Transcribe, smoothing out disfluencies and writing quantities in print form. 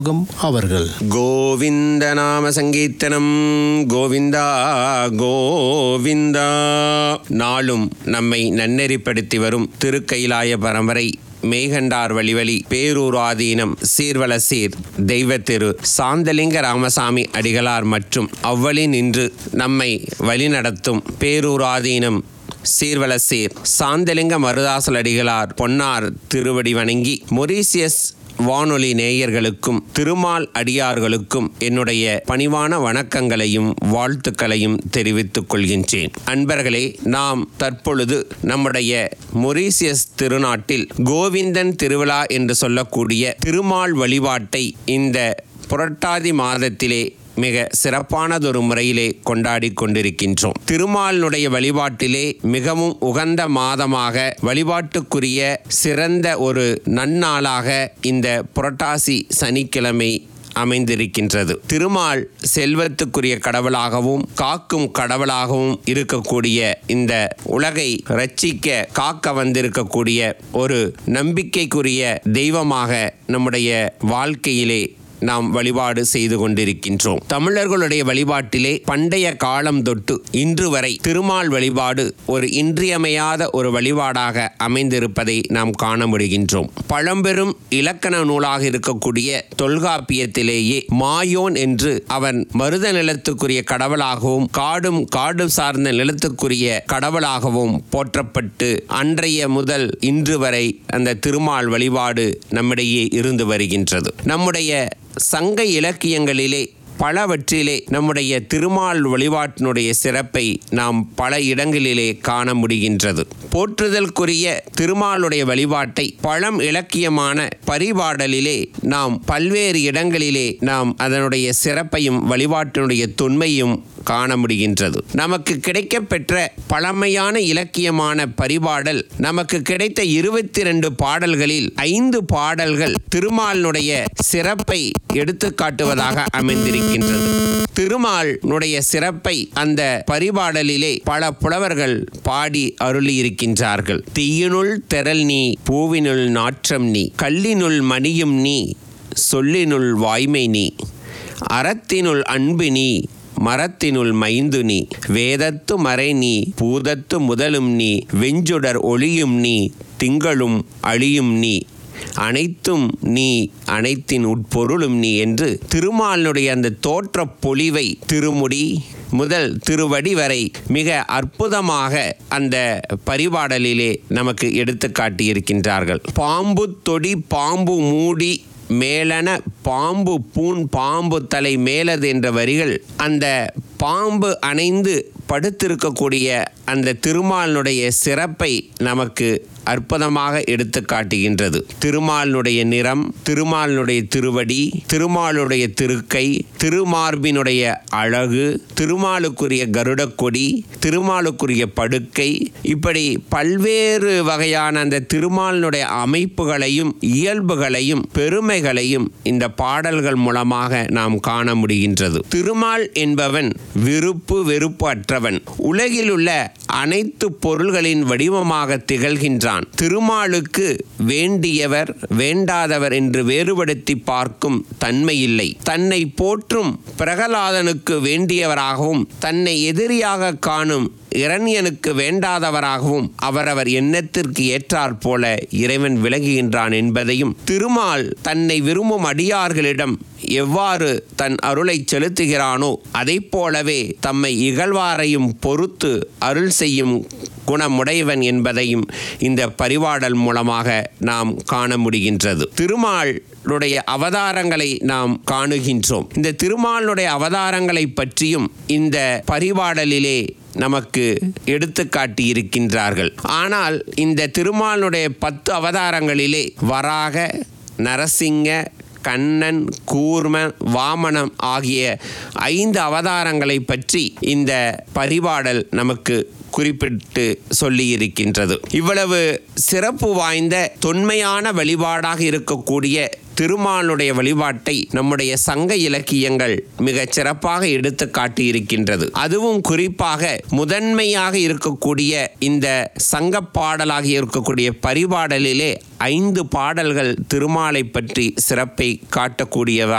அவர்கள் கோவிந்த நாம சங்கீர்த்தனம் கோவிந்தா கோவிந்தா. நாளும் நம்மை நன்னெறிப்படுத்தி வரும் திருக்கைலாய பரம்பரை மேகண்டார் வழிவழி பேரூராதீனம் சீர்வலசீர் தெய்வ திரு சாந்தலிங்க ராமசாமி அடிகளார் மற்றும் அவ்வழி நின்று நம்மை வழிநடத்தும் பேரூராதீனம் சீர்வலசீர் சாந்தலிங்க மருதாசல் அடிகளார் பொன்னார் திருவடி வணங்கி மொரீசியஸ் வானொலி நேயர்களுக்கும் திருமால் அடியார்களுக்கும் என்னுடைய பணிவான வணக்கங்களையும் வாழ்த்துக்களையும் தெரிவித்துக் கொள்கின்றேன். அன்பர்களே, நாம் தற்பொழுது நம்முடைய மொரீசியஸ் திருநாட்டில் கோவிந்தன் திருவிழா என்று சொல்லக்கூடிய திருமால் வழிபாட்டை இந்த புரட்டாதி மாதத்திலே மிக சிறப்பானதொரு முறையிலே கொண்டாடி கொண்டிருக்கின்றோம். திருமாலினுடைய வழிபாட்டிலே மிகவும் உகந்த மாதமாக வழிபாட்டுக்குரிய சிறந்த ஒரு நன்னாளாக இந்த புரட்டாசி சனிக்கிழமை அமைந்திருக்கின்றது. திருமால் செல்வத்துக்குரிய கடவுளாகவும் காக்கும் கடவுளாகவும் இருக்கக்கூடிய இந்த உலகை ரட்சிக்க காக்க வந்திருக்கக்கூடிய ஒரு நம்பிக்கைக்குரிய தெய்வமாக நம்முடைய வாழ்க்கையிலே நாம் வழிபாடு செய்து கொண்டிருக்கின்றோம். தமிழர்களுடைய வழிபாட்டிலே பண்டைய காலம் தொட்டு இன்று வரை திருமால் வழிபாடு ஒரு இன்றியமையாத ஒரு வழிபாடாக அமைந்திருப்பதை நாம் காண முடிகின்றோம். பழம்பெரும் இலக்கண நூலாக இருக்கக்கூடிய தொல்காப்பியத்திலேயே மாயோன் என்று அவன் மருத நிலத்துக்குரிய கடவுளாகவும் காடு சார்ந்த நிலத்துக்குரிய கடவுளாகவும் போற்றப்பட்டு அன்றைய முதல் இன்று வரை அந்த திருமால் வழிபாடு நம்மிடையே இருந்து வருகின்றது. நம்முடைய சங்க இலக்கியங்களிலே பலவற்றிலே நம்முடைய திருமால் வழிபாட்டினுடைய சிறப்பை நாம் பல இடங்களிலே காண முடிகின்றது. போற்றுதலுக்குரிய திருமாலுடைய வழிபாட்டை பழம் இலக்கியமான பரிபாடலிலே நாம் பல்வேறு இடங்களிலே நாம் அதனுடைய சிறப்பையும் வழிபாட்டினுடைய தொன்மையும் காண முடிகின்றது. நமக்கு கிடைக்கப்பெற்ற பழமையான இலக்கியமான பரிபாடல் நமக்கு கிடைத்த 22 பாடல்களில் 5 பாடல்கள் திருமாலினுடைய சிறப்பை எடுத்து காட்டுவதாக அமைந்திருக்கின்றது. திருமாலினுடைய சிறப்பை அந்த பரிபாடலிலே பல புலவர்கள் பாடி அருளி இருக்கின்றார்கள். தீயினுள் தெறல் நீ, பூவினுள் நாற்றம் நீ, கல்லினுள் மணியும் நீ, சொல்லினுள் வாய்மை நீ, அறத்தினுள் அன்பு நீ, மரத்தினுள் மைந்து நீ, வேதத்து மறை நீ, பூதத்து முதலும் நீ, வெஞ்சுடர் ஒளியும் நீ, திங்களும் அழியும் நீ, அனைத்தும் நீ, அனைத்தின் உட்பொருளும் நீ என்று திருமாலினுடைய அந்த தோற்ற பொலிவை திருமுடி முதல் திருவடி வரை மிக அற்புதமாக அந்த பரிபாடலிலே நமக்கு எடுத்து காட்டியிருக்கின்றார்கள். பாம்பு தொடி பாம்பு மூடி மேலன பாம்பு பூண் பாம்பு தலை மேலது என்ற வரிகள் அந்த பாம்பு அணைந்து படுத்திருக்கக்கூடிய அந்த திருமாலினுடைய சிறப்பை நமக்கு அற்புதமாக எடுத்து காட்டுகின்றது. திருமாலினுடைய நிறம், திருமாலினுடைய திருவடி, திருமாலுடைய திருக்கை, திருமார்பினுடைய அழகு, திருமாலுக்குரிய கருடக்கொடி, திருமாலுக்குரிய படுக்கை, இப்படி பல்வேறு வகையான அந்த திருமாலினுடைய அமைப்புகளையும் இயல்புகளையும் பெருமைகளையும் இந்த பாடல்கள் மூலமாக நாம் காண முடிகின்றது. திருமால் என்பவன் விருப்பு வெறுப்பு அற்றவன். உலகில் உள்ள அனைத்து பொருள்களின் வடிவமாக திகழ்கின்றான். திருமாலுக்கு வேண்டியவர் வேண்டாதவர் என்று வேறுபடுத்தி பார்க்கும் தன்மை இல்லை. தன்னை போற்றும் பிரகலாதனுக்கு வேண்டியவராகவும் தன்னை எதிரியாக காணும் இரண்யனுக்கு வேண்டாதவராகவும் அவரவர் எண்ணத்திற்கு ஏற்றாற் போல இறைவன் விளங்குகின்றான் என்பதையும், திருமால் தன்னை விரும்பும் அடியார்களிடம் எவ்வாறு தன் அருளை செலுத்துகிறானோ அதை போலவே தம்மை இகழ்வாரையும் பொறுத்து அருள் செய்யும் குணமுடையவன் என்பதையும் இந்த பரிபாடல் மூலமாக நாம் காண முடிகின்றது. திருமாலுடைய அவதாரங்களை நாம் காணுகின்றோம். இந்த திருமாலுடைய அவதாரங்களை பற்றியும் இந்த பரிபாடலிலே நமக்கு எடுத்து காட்டி இருக்கின்றார்கள். ஆனால் இந்த திருமாலுடைய 10 அவதாரங்களிலே வராக, நரசிங்க, கண்ணன், கூர்மன், வாமனம் ஆகிய 5 அவதாரங்களை பற்றி இந்த பரிபாடல் நமக்கு குறிப்பிட்டு சொல்லி இருக்கின்றது. இவ்வளவு சிறப்பு வாய்ந்த தொன்மையான வழிபாடாக இருக்கக்கூடிய திருமாலுடைய வழிபாட்டை நம்முடைய சங்க இலக்கியங்கள் மிகச் சிறப்பாக எடுத்து காட்டியிருக்கின்றது. அதுவும் குறிப்பாக முதன்மையாக இருக்கக்கூடிய இந்த சங்க பாடலாக இருக்கக்கூடிய பரிபாடலிலே 5 பாடல்கள் திருமாலை பற்றி சிறப்பை காட்டக்கூடியவை